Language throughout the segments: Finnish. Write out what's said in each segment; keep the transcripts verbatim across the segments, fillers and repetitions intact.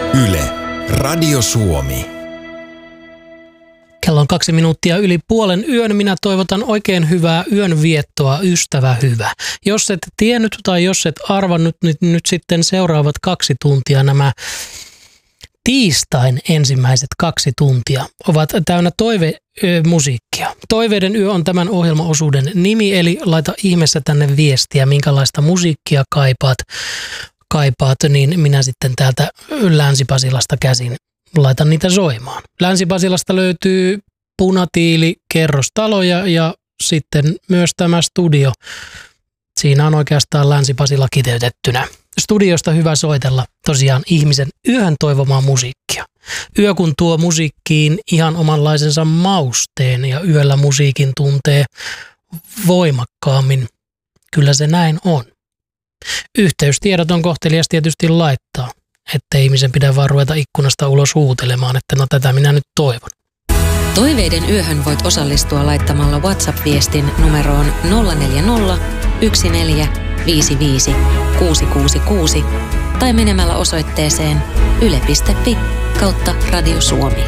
Yle, Radio Suomi. Kello on kaksi minuuttia yli puolen yön. Minä toivotan oikein hyvää yönviettoa, ystävä hyvä. Jos et tiennyt tai jos et arvannut, niin nyt sitten seuraavat kaksi tuntia nämä tiistain ensimmäiset kaksi tuntia ovat täynnä toivemusiikkia. Toiveiden yö on tämän ohjelmaosuuden nimi, eli laita ihmeessä tänne viestiä, minkälaista musiikkia kaipaat, kaipaat niin minä sitten täältä Länsi-Pasilasta käsin laitan niitä soimaan. Länsi-Pasilasta löytyy punatiili, kerrostaloja ja sitten myös tämä studio. Siinä on oikeastaan Länsi-Pasila kiteytettynä. Studiosta hyvä soitella tosiaan ihmisen yön toivomaa musiikkia. Yö kun tuo musiikkiin ihan omanlaisensa mausteen ja yöllä musiikin tuntee voimakkaammin. Kyllä se näin on. Yhteystiedot on kohtelias tietysti laittaa, ettei ihmisen pidä vaan ruveta ikkunasta ulos huutelemaan, että no tätä minä nyt toivon. Toiveiden yöhön voit osallistua laittamalla WhatsApp-viestin numeroon nolla neljä nolla, yksi neljä, viisi viisi, kuusi kuusi kuusi tai menemällä osoitteeseen yle piste fi kautta Radio Suomi.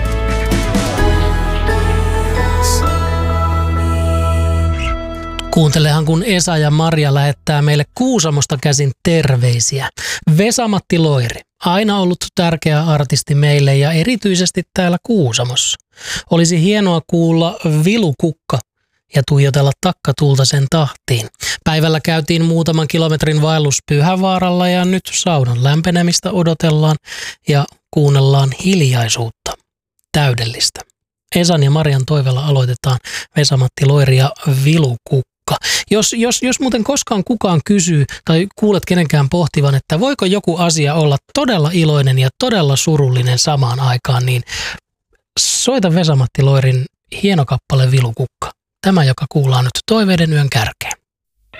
Kuuntelehan, kun Esa ja Marja lähettää meille Kuusamosta käsin terveisiä. Vesa-Matti Loiri, aina ollut tärkeä artisti meille ja erityisesti täällä Kuusamossa. Olisi hienoa kuulla Vilukukka ja tuijotella takkatulta sen tahtiin. Päivällä käytiin muutaman kilometrin vaellus Pyhävaaralla ja nyt saunan lämpenemistä odotellaan ja kuunnellaan hiljaisuutta. Täydellistä. Esan ja Marian toiveella aloitetaan Vesa-Matti Loiri ja Vilukukka. Jos, jos, jos muuten koskaan kukaan kysyy tai kuulet kenenkään pohtivan, että voiko joku asia olla todella iloinen ja todella surullinen samaan aikaan, niin soita Vesa-Matti Loirin hieno kappale Vilukukka. Tämä, joka kuullaan nyt Toiveiden yön kärkeen.